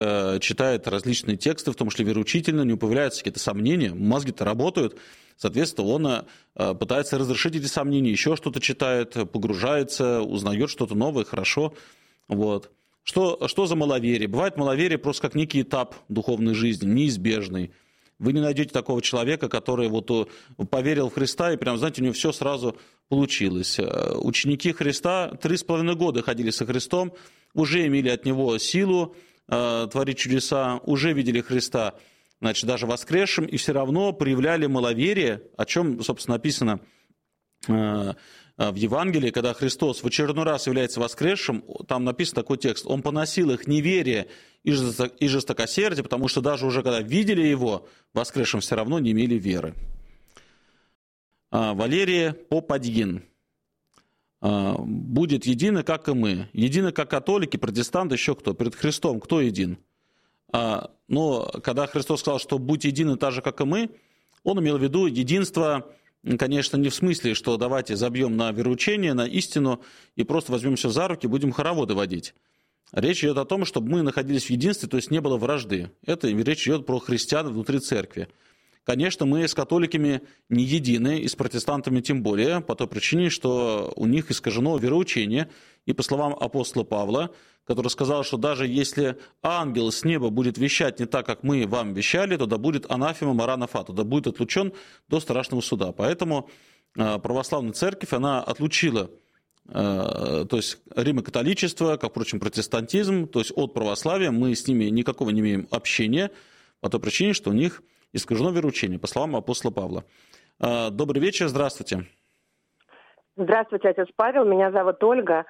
читает различные тексты, в том числе вероучительно, у него появляются какие-то сомнения, мозги-то работают, соответственно, он пытается разрешить эти сомнения, еще что-то читает, погружается, узнает что-то новое, хорошо. Вот. Что за маловерие? Бывает маловерие просто как некий этап духовной жизни, неизбежный. Вы не найдете такого человека, который вот поверил в Христа, и прям, знаете, у него все сразу получилось. Ученики Христа 3,5 года ходили со Христом, уже имели от Него силу творить чудеса, уже видели Христа, значит, даже воскресшим, и все равно проявляли маловерие, о чем, собственно, написано в Евангелии, когда Христос в очередной раз является воскресшим, там написан такой текст: «Он поносил их неверие и жестокосердие», потому что даже уже когда видели Его воскресшим, все равно не имели веры. Валерий Попадьин. «Будет едины, как и мы». Едины, как католики, протестанты, еще кто? Перед Христом кто един? Но когда Христос сказал, что «будь едины так же, как и мы», Он имел в виду единство, конечно, не в смысле, что давайте забьем на вероучение, на истину и просто возьмемся за руки, будем хороводы водить. Речь идет о том, чтобы мы находились в единстве, то есть не было вражды. Это речь идет про христиан внутри церкви. Конечно, мы с католиками не едины, и с протестантами тем более, по той причине, что у них искажено вероучение. И по словам апостола Павла, который сказал, что даже если ангел с неба будет вещать не так, как мы вам вещали, то да будет анафема марана фату, да будет отлучен до страшного суда. Поэтому православная церковь, она отлучила, то есть римокатоличество, как, впрочем, протестантизм, то есть от православия, мы с ними никакого не имеем общения, по той причине, что у них искажено вероучение, по словам апостола Павла. Добрый вечер, здравствуйте. Здравствуйте, отец Павел, меня зовут Ольга.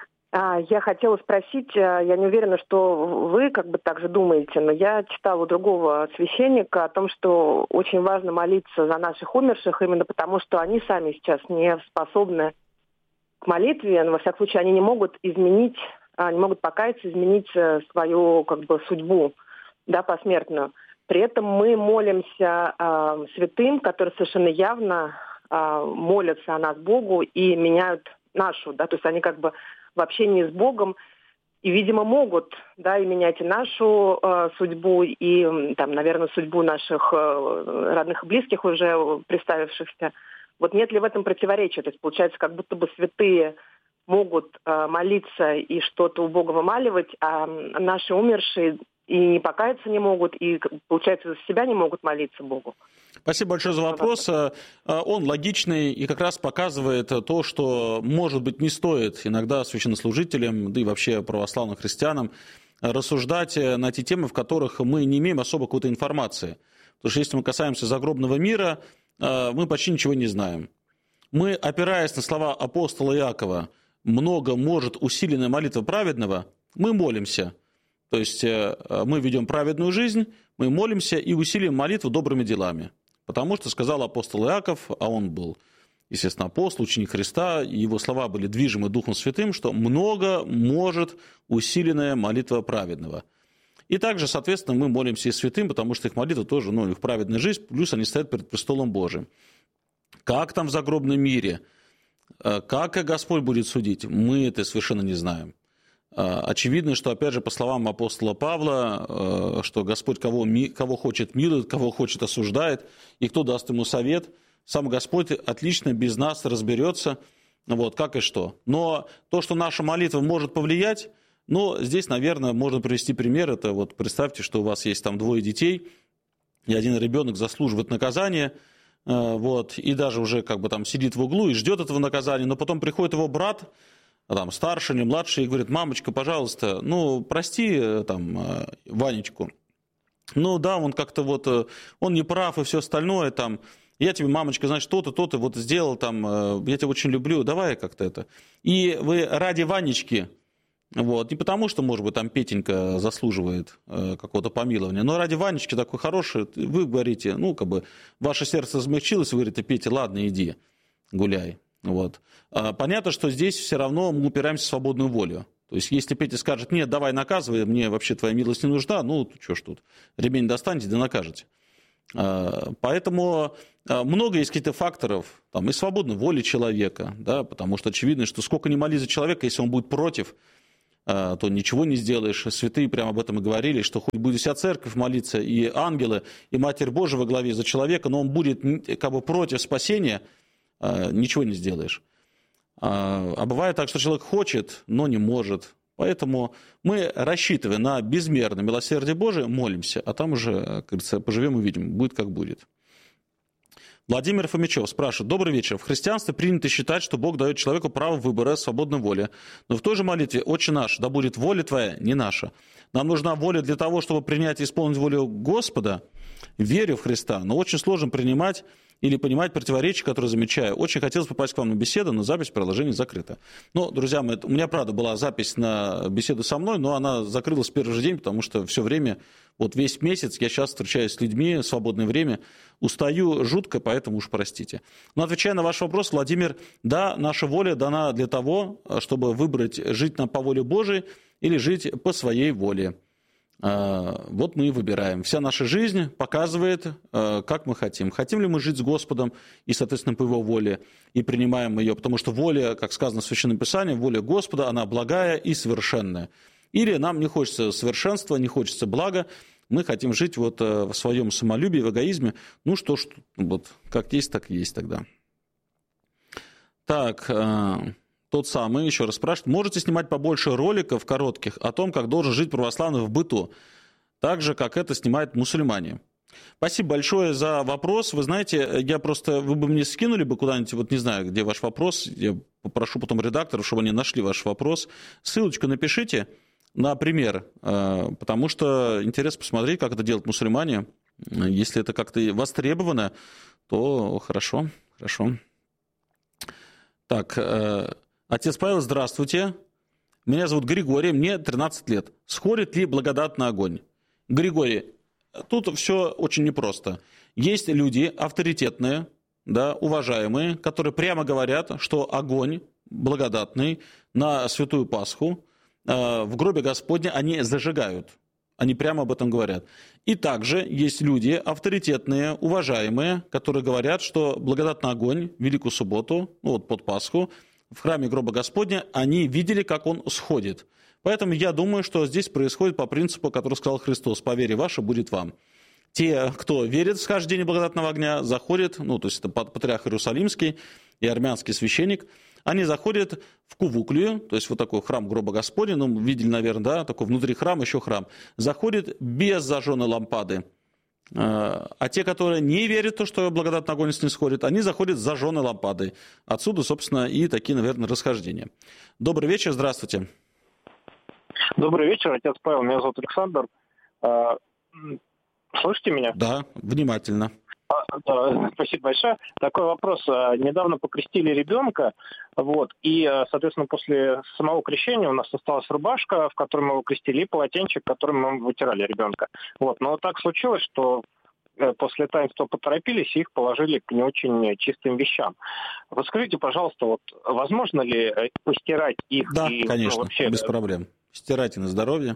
Я хотела спросить, я не уверена, что вы как бы так же думаете, но я читала у другого священника о том, что очень важно молиться за наших умерших, именно потому, что они сами сейчас не способны к молитве, но, во всяком случае, они не могут изменить, не могут покаяться, изменить свою как бы судьбу, да, посмертную. При этом мы молимся святым, которые совершенно явно молятся о нас Богу и меняют нашу, да, то есть они как бы в общении с Богом и, видимо, могут, да, и менять и нашу судьбу, и, там, наверное, судьбу наших родных и близких уже представившихся. Вот нет ли в этом противоречия? То есть получается, как будто бы святые могут молиться и что-то у Бога вымаливать, а наши умершие и не покаяться не могут, и, получается, за себя не могут молиться Богу. Спасибо большое за вопрос. Он логичный и как раз показывает то, что, может быть, не стоит иногда священнослужителям, да и вообще православным христианам рассуждать на те темы, в которых мы не имеем особо какой-то информации. Потому что если мы касаемся загробного мира, мы почти ничего не знаем. Мы, опираясь на слова апостола Иакова, «много может усиленная молитва праведного», мы молимся. То есть мы ведем праведную жизнь, мы молимся и усилим молитву добрыми делами. Потому что сказал апостол Иаков, а он был, естественно, апостол, ученик Христа, и его слова были движимы Духом Святым, что много может усиленная молитва праведного. И также, соответственно, мы молимся и святым, потому что их молитва тоже, их праведная жизнь, плюс они стоят перед престолом Божиим. Как там в загробном мире, как Господь будет судить, мы это совершенно не знаем. Очевидно, что, опять же, по словам апостола Павла, что Господь кого хочет милует, кого хочет осуждает, и кто даст ему совет, сам Господь отлично без нас разберется, вот, как и что. Но то, что наша молитва может повлиять, здесь, наверное, можно привести пример. Это вот представьте, что у вас есть там 2 детей, и один ребенок заслуживает наказания, вот, и даже уже как бы там сидит в углу и ждет этого наказания, но потом приходит его брат, там, старший или младший, и говорит: мамочка, пожалуйста, прости там Ванечку. Да, он как-то вот, он не прав и все остальное там. Я тебе, мамочка, знаешь, то-то вот сделал там, я тебя очень люблю, давай как-то это. И вы ради Ванечки, вот, не потому что, может быть, там Петенька заслуживает какого-то помилования, но ради Ванечки такой хороший, вы говорите, ваше сердце размягчилось, вы говорите: Петя, ладно, иди, гуляй. Вот. Понятно, что здесь все равно мы упираемся в свободную волю. То есть, если Петя скажет: нет, давай наказывай, мне вообще твоя милость не нужна, что ж тут, ремень достаньте, да накажете. Поэтому много есть каких-то факторов, там, и свободной воли человека, да, потому что очевидно, что сколько ни моли за человека, если он будет против, то ничего не сделаешь. Святые прямо об этом и говорили, что хоть будет вся церковь молиться, и ангелы, и Матерь Божия во главе за человека, но он будет как бы против спасения, ничего не сделаешь. А бывает так, что человек хочет, но не может. Поэтому мы, рассчитывая на безмерное милосердие Божие, молимся, а там уже, как говорится, поживем и видим, будет как будет. Владимир Фомичев спрашивает. Добрый вечер. В христианстве принято считать, что Бог дает человеку право выбора, свободной воли. Но в той же молитве «Отче наш, да будет воля Твоя, не наша». Нам нужна воля для того, чтобы принять и исполнить волю Господа. Верю в Христа, но очень сложно принимать или понимать противоречия, которые замечаю. Очень хотелось попасть к вам на беседу, но запись приложения закрыта. Ну, друзья мои, у меня, правда, была запись на беседу со мной, но она закрылась в первый же день, потому что все время, вот весь месяц я сейчас встречаюсь с людьми, в свободное время, устаю жутко, поэтому уж простите. Но отвечая на ваш вопрос, Владимир, да, наша воля дана для того, чтобы выбрать, жить по воле Божией или жить по своей воле. Вот мы и выбираем. Вся наша жизнь показывает, как мы хотим. Хотим ли мы жить с Господом и, соответственно, по Его воле, и принимаем ее, потому что воля, как сказано в Священном Писании, воля Господа, она благая и совершенная. Или нам не хочется совершенства, не хочется блага, мы хотим жить вот в своем самолюбии, в эгоизме. Ну что ж, вот как есть, так и есть тогда. Так... Тот самый еще раз спрашивает, можете снимать побольше роликов коротких о том, как должен жить православный в быту, так же, как это снимают мусульмане? Спасибо большое за вопрос. Вы знаете, вы бы мне скинули бы куда-нибудь, вот не знаю, где ваш вопрос, я попрошу потом редакторов, чтобы они нашли ваш вопрос. Ссылочку напишите на пример, потому что интересно посмотреть, как это делают мусульмане. Если это как-то востребовано, то хорошо. Так... Отец Павел, здравствуйте. Меня зовут Григорий, мне 13 лет. Сходит ли благодатный огонь? Григорий, тут все очень непросто. Есть люди авторитетные, да, уважаемые, которые прямо говорят, что огонь благодатный на Святую Пасху в гробе Господне они зажигают. Они прямо об этом говорят. И также есть люди авторитетные, уважаемые, которые говорят, что благодатный огонь в Великую Субботу, вот под Пасху, в храме гроба Господня, они видели, как он сходит. Поэтому я думаю, что здесь происходит по принципу, который сказал Христос: «По вере вашей будет вам». Те, кто верит в схождение благодатного огня, заходят, то есть это патриарх Иерусалимский и армянский священник, они заходят в Кувуклию, то есть вот такой храм гроба Господня, видели, наверное, да, такой внутри храма, еще храм, заходят без зажженной лампады. А те, которые не верят в то, что благодатный огонь снисходит, они заходят с зажженной лампадой. Отсюда, собственно, и такие, наверное, расхождения. Добрый вечер, здравствуйте. Добрый вечер, отец Павел, меня зовут Александр. Слышите меня? Да, внимательно. Да, спасибо большое. Такой вопрос. Недавно покрестили ребенка, и, соответственно, после самого крещения у нас осталась рубашка, в которой мы его крестили, и полотенчик, которым мы вытирали ребенка. Но так случилось, что после таинства поторопились и их положили к не очень чистым вещам. Вот скажите, пожалуйста, возможно ли постирать их? Да, конечно, без проблем. Стирайте на здоровье.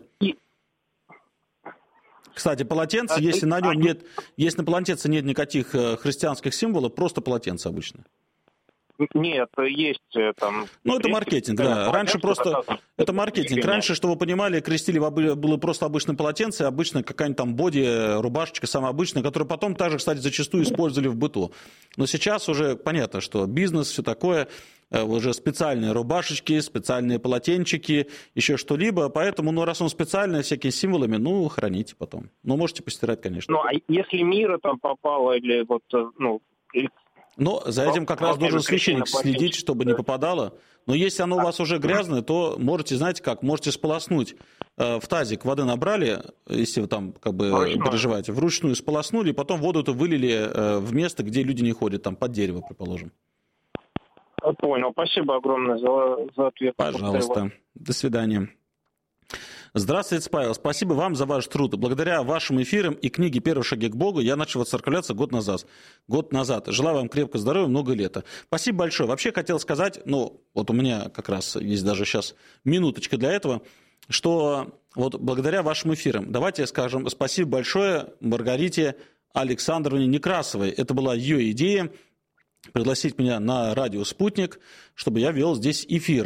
Кстати, полотенце, если на нем нет, если на полотенце нет никаких христианских символов, просто полотенце обычно. Нет, есть там... это маркетинг, да. Раньше просто... Это маркетинг. Раньше, чтобы вы понимали, крестили было просто обычное полотенце, обычно какая-нибудь там боди, рубашечка самая обычная, которую потом также, кстати, зачастую использовали в быту. Но сейчас уже понятно, что бизнес, все такое, уже специальные рубашечки, специальные полотенчики, еще что-либо. Поэтому, раз он специальный, всякими символами, храните потом. Можете постирать, конечно. А если мира там попало или Но за этим как раз должен священник следить, чтобы не попадало. Но если оно у вас уже грязное, то можете, знаете как, можете сполоснуть. В тазик воды набрали, если вы там переживаете, вручную сполоснули, и потом воду эту вылили в место, где люди не ходят, там под дерево, предположим. Понял. Спасибо огромное за ответ. Пожалуйста. До свидания. Здравствуйте, Павел. Спасибо вам за ваш труд. Благодаря вашим эфирам и книге «Первые шаги к Богу» я начал воцерковляться год назад. Желаю вам крепкого здоровья, много лета. Спасибо большое. Вообще хотел сказать, у меня как раз есть даже сейчас минуточка для этого, что благодаря вашим эфирам, давайте скажем спасибо большое Маргарите Александровне Некрасовой. Это была ее идея пригласить меня на радио «Спутник», чтобы я вел здесь эфиры.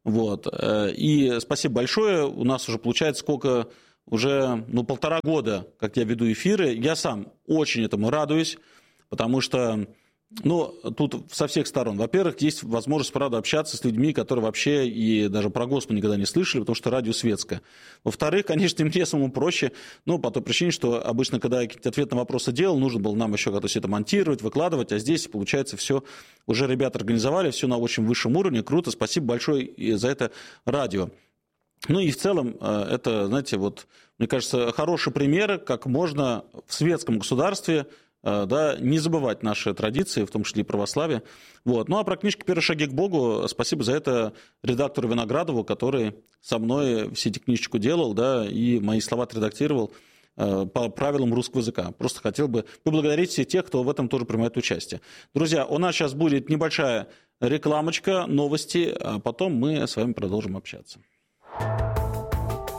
Вот. И спасибо большое. У нас уже получается сколько... Уже 1,5 года, как я веду эфиры. Я сам очень этому радуюсь, потому что тут со всех сторон. Во-первых, есть возможность, правда, общаться с людьми, которые вообще и даже про Господа никогда не слышали, потому что радио светское. Во-вторых, конечно, мне самому проще, по той причине, что обычно, когда я какие-то ответы на вопросы делал, нужно было нам еще как-то все это монтировать, выкладывать, а здесь, получается, все уже ребята организовали, все на очень высшем уровне. Круто, спасибо большое за это радио. И в целом это, знаете, мне кажется, хороший пример, как можно в светском государстве не забывать наши традиции, в том числе и православие. А про книжки «Первые шаги к Богу» спасибо за это редактору Виноградову, который со мной все эти книжечку делал, и мои слова отредактировал по правилам русского языка. Просто хотел бы поблагодарить всех тех, кто в этом тоже принимает участие. Друзья, у нас сейчас будет небольшая рекламочка, новости, а потом мы с вами продолжим общаться.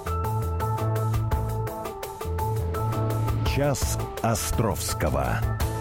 Час Островского.